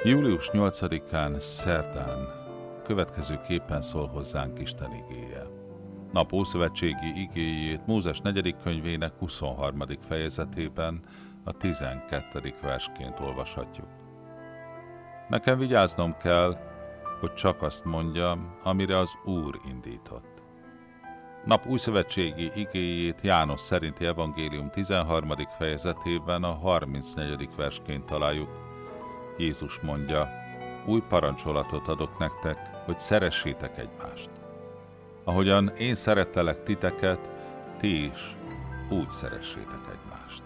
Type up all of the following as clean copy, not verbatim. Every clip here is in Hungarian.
Július 8-án, szerdán következőképpen szól hozzánk Isten igéje. Nap ószövetségi igéjét Mózes 4. könyvének 23. fejezetében a 12. versként olvashatjuk. Nekem vigyáznom kell, hogy csak azt mondjam, amire az Úr indított. Nap újszövetségi igéjét János szerinti evangélium 13. fejezetében a 34. versként találjuk. Jézus mondja, új parancsolatot adok nektek, hogy szeressétek egymást. Ahogyan én szerettelek titeket, ti is úgy szeressétek egymást.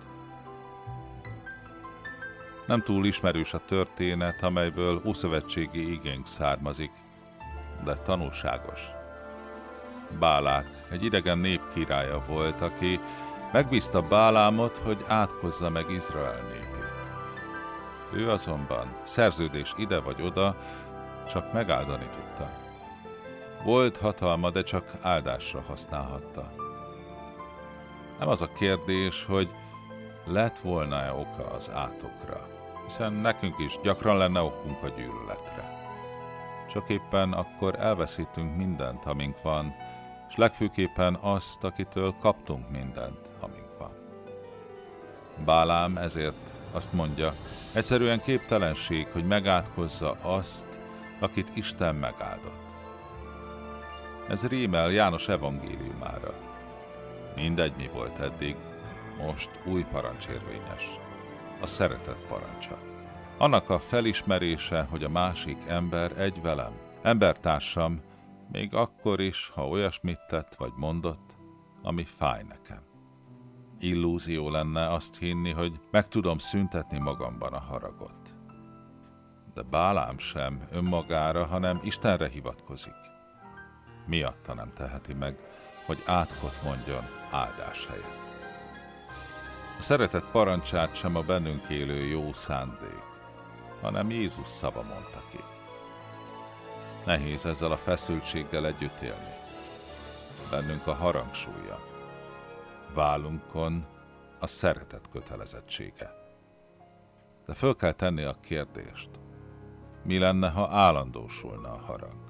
Nem túl ismerős a történet, amelyből ószövetségi igénk származik, de tanulságos. Bálák egy idegen nép királya volt, aki megbízta Bálámot, hogy átkozza meg Izrael népét. Ő azonban szerződés ide vagy oda csak megáldani tudta. Volt hatalma, de csak áldásra használhatta. Nem az a kérdés, hogy lett volna-e oka az átokra, hiszen nekünk is gyakran lenne okunk a gyűlöletre. Csak éppen akkor elveszítünk mindent, amink van, és legfőképpen azt, akitől kaptunk mindent, amink van. Bálám ezért azt mondja, egyszerűen képtelenség, hogy megátkozza azt, akit Isten megáldott. Ez rímel János evangéliumára. Mindegy, mi volt eddig, most új parancs érvényes. A szeretet parancsa. Annak a felismerése, hogy a másik ember egy velem, embertársam, még akkor is, ha olyasmit tett vagy mondott, ami fáj nekem. Illúzió lenne azt hinni, hogy meg tudom szüntetni magamban a haragot. De Bálám sem önmagára, hanem Istenre hivatkozik. Miatta nem teheti meg, hogy átkot mondjon áldás helyett. A szeretet parancsát sem a bennünk élő jó szándék, hanem Jézus szava mondta ki. Nehéz ezzel a feszültséggel együtt élni. Bennünk a harang súlya. Vállunkon a szeretet kötelezettsége. De föl kell tenni a kérdést, mi lenne, ha állandósulna a harang?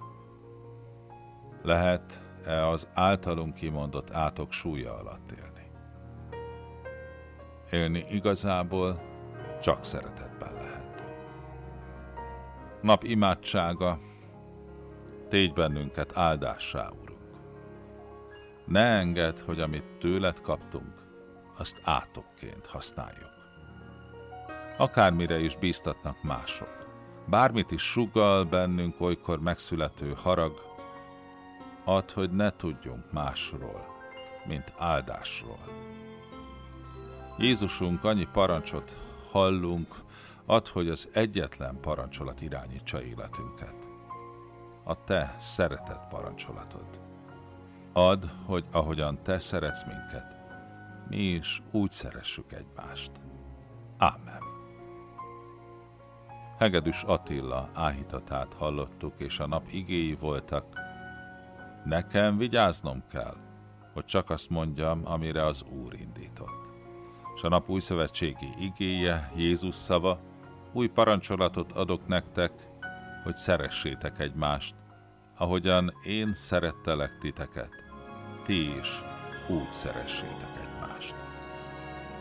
Lehet-e az általunk kimondott átok súlya alatt élni? Élni igazából csak szeretetben lehet. Nap imádsága, tégy bennünket áldássá, Urunk. Ne engedd, hogy amit tőled kaptunk, azt átokként használjuk. Akármire is bíztatnak mások, bármit is sugall bennünk olykor megszülető harag, add, hogy ne tudjunk másról, mint áldásról. Jézusunk, annyi parancsot hallunk, add, hogy az egyetlen parancsolat irányítsa életünket. A te szeretet parancsolatod. Add, hogy ahogyan te szeretsz minket, mi is úgy szeressük egymást. Ámen. Hegedűs Attila áhítatát hallottuk, és a nap igéi voltak. Nekem vigyáznom kell, hogy csak azt mondjam, amire az Úr indított. És a nap újszövetségi igéje, Jézus szava, új parancsolatot adok nektek, hogy szeressétek egymást, ahogyan én szerettelek titeket, ti is úgy szeressétek